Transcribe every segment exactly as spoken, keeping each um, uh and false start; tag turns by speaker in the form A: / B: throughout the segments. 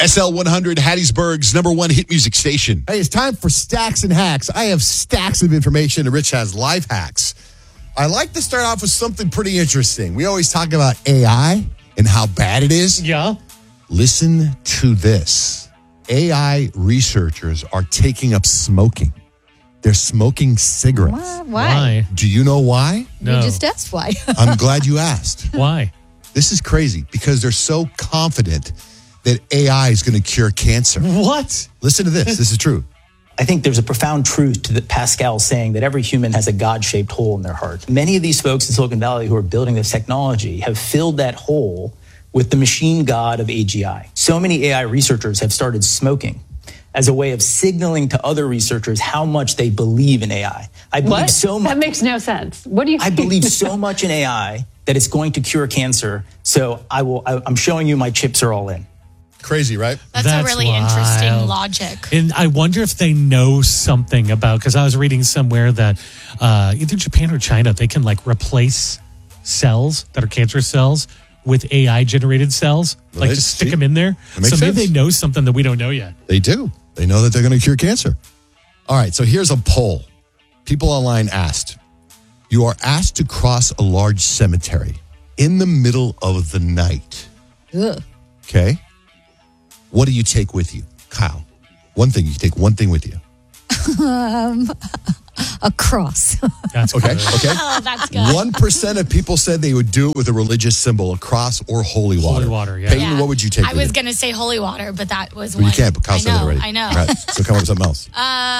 A: S L one hundred, Hattiesburg's number one hit music station.
B: Hey, it's time for Stacks and Hacks. I have stacks of information, and Rich has life hacks. I like to start off with something pretty interesting. We always talk about A I and how bad it is.
C: Yeah.
B: Listen to this. A I researchers are taking up smoking. They're smoking cigarettes.
D: Why?
C: Why?
B: Do you know why?
C: No.
D: You just asked why.
B: I'm glad you asked.
C: Why?
B: This is crazy because they're so confident that A I is going to cure cancer.
C: What?
B: Listen to this. This is true.
E: I think there's a profound truth to the Pascal saying that every human has a God-shaped hole in their heart. Many of these folks in Silicon Valley who are building this technology have filled that hole with the machine god of A G I. So many A I researchers have started smoking as a way of signaling to other researchers how much they believe in A I. I believe
F: What?
E: so much.
F: That makes no sense. What do you
E: I believe so much in A I that it's going to cure cancer. So I will. I, I'm showing you my chips are all in.
B: Crazy, right?
G: That's,
C: That's
G: a really
C: wild.
G: interesting logic.
C: And I wonder if they know something about, because I was reading somewhere that uh, either Japan or China, they can like replace cells that are cancer cells with A I generated cells,
B: Well,
C: like
B: they-
C: just stick
B: see?
C: them in there.
B: That makes
C: So maybe
B: sense.
C: they know something that we don't know yet.
B: They do. They know that they're going to cure cancer. All right, so here's a poll. People online asked, you are asked to cross a large cemetery in the middle of the night.
D: Ugh.
B: Okay? What do you take with you? Kyle, one thing. You take one thing with you.
D: Um, a cross.
C: That's
B: Okay,
C: good.
B: okay?
G: Oh, that's good.
B: one percent of people said they would do it with a religious symbol, a cross or holy water.
C: Holy water, yeah.
B: Peyton, what would you take
G: I
B: with
G: was
B: you?
G: going to say holy water, but that was
B: Well,
G: one.
B: you can't, but Kyle
G: I
B: said
G: know,
B: it already.
G: I know.
B: Right, so come up with something else.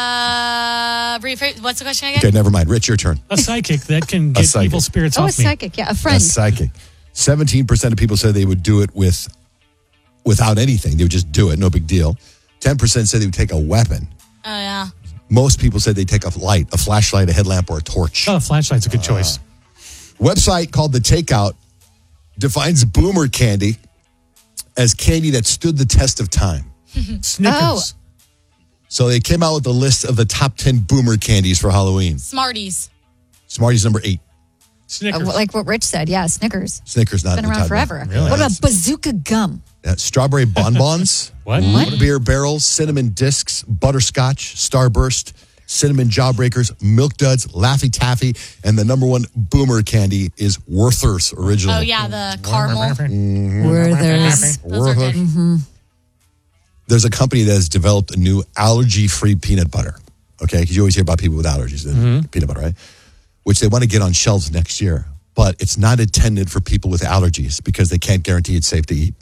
G: Uh, rephrase, what's the question again?
B: Okay, never mind. Rich, your turn.
C: A psychic that can get
B: psychic.
C: evil spirits
D: Oh, a
C: off me.
D: psychic. Yeah, a friend.
B: A psychic. seventeen percent of people said they would do it with without anything. They would just do it, no big deal. ten percent said they would take a weapon.
G: Oh, yeah.
B: Most people said they'd take a light, a flashlight, a headlamp, or a torch.
C: Oh, a flashlight's a good choice.
B: Website called The Takeout defines boomer candy as candy that stood the test of time.
C: Snickers.
D: Oh.
B: So they came out with a list of the top ten boomer candies for Halloween.
G: Smarties.
B: Smarties number eight.
C: Snickers.
D: Uh, like what Rich said. Yeah, Snickers.
B: Snickers not
D: Been
B: in the
D: around
B: top
D: forever.
B: ten.
C: Really?
D: What about bazooka gum?
B: Uh, strawberry bonbons,
C: What?
B: root beer barrels, cinnamon discs, butterscotch, starburst, cinnamon jawbreakers, milk duds, Laffy Taffy, and the number one boomer candy is Werther's Original.
G: Oh, yeah, the caramel.
D: Werther's.
G: Those are good.
D: Mm-hmm.
B: There's a company that has developed a new allergy-free peanut butter. Okay, because you always hear about people with allergies, mm-hmm. peanut butter, right? Which they want to get on shelves next year. But it's not intended for people with allergies because they can't guarantee it's safe to eat.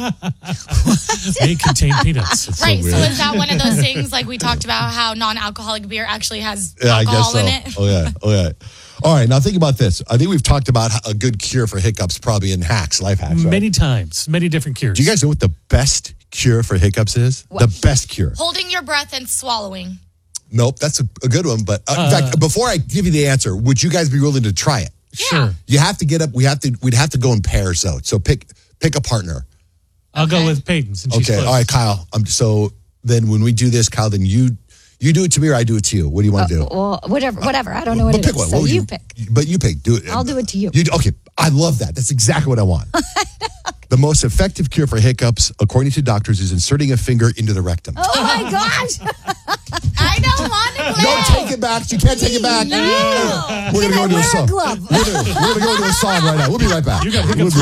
C: They contain peanuts. It's so
G: Right, so,
C: weird.
G: is that one of those things like we talked about how non-alcoholic beer actually has
B: Yeah, I
G: alcohol
B: guess so.
G: in it?
B: Oh, yeah. Oh, yeah. All right, now think about this. I think we've talked about a good cure for hiccups probably in hacks, life hacks, right?
C: Many times, many different cures.
B: Do you guys know what the best cure for hiccups is?
D: What?
B: The best cure.
G: Holding your breath and swallowing.
B: Nope, that's a, a good one. But uh, in
C: Uh,
B: fact, before I give you the answer, would you guys be willing to try it?
C: Sure.
B: You have to get up. We have to. We'd have to go in pairs though. So pick pick a partner.
C: I'll go
G: Okay.
C: with Peyton since she's
B: Okay.
C: close.
B: All right, Kyle. Um, so then when we do this, Kyle, then you you do it to me or I do it to you. What do you want to do?
D: Well, whatever, whatever. I don't know what
B: but
D: it
B: pick
D: is.
B: one.
D: So
B: What would
D: you pick.
B: But you pick. Do it.
D: I'll do it to you.
B: You okay? I love that. That's exactly what I want. The most effective cure for hiccups, according to doctors, is inserting a finger into the rectum.
D: Oh my gosh!
G: I don't want to play.
B: Don't take it back. You can't take it back.
G: No.
B: We're
D: Can
B: gonna go
D: I
B: into a
D: wear a
B: song.
D: glove?
B: We're gonna, we're gonna go into a song right now. We'll be right back.
C: You got hiccups
B: We'll be